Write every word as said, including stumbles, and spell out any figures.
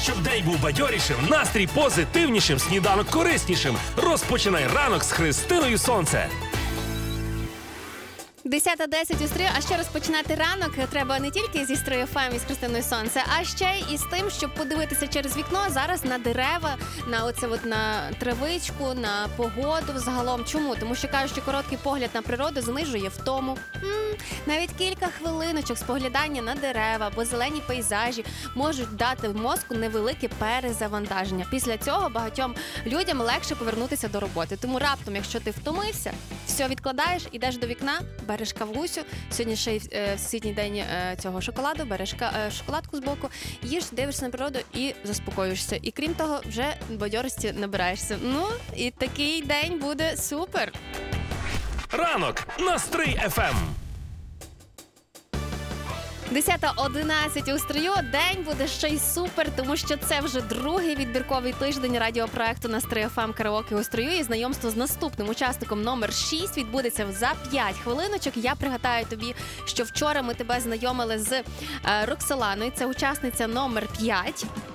Щоб день був бадьорішим, настрій позитивнішим, сніданок кориснішим. Розпочинай ранок з Христиною Сонце. десята десять у стрію, а ще розпочинати ранок треба не тільки зі Строю еф ем і з Христиною Сонце, а ще й із тим, щоб подивитися через вікно зараз на дерева, на оце от на травичку, на погоду взагалом. Чому? Тому що кажуть, що короткий погляд на природу знижує втому. М-м, навіть кілька хвилиночок споглядання на дерева або зелені пейзажі можуть дати в мозку невелике перезавантаження. Після цього багатьом людям легше повернутися до роботи. Тому раптом, якщо ти втомився, все відкладаєш, ідеш до вікна, береш кавусю, сьогодні ще й е, всесвітній день е, цього шоколаду, береш ка- е, шоколадку з боку, їш, дивишся на природу і заспокоюєшся. І крім того, вже бадьорості набираєшся. Ну, і такий день буде супер! Ранок на Стрий еф ем. десята одинадцять у Стрию. День буде ще й супер, тому що це вже другий відбірковий тиждень радіопроекту на Стрий еф ем «Караоке у Стрию». І знайомство з наступним учасником номер шість відбудеться за п'ять хвилиночок. Я пригадаю тобі, що вчора ми тебе знайомили з е, Роксоланою. Це учасниця номер п'ять.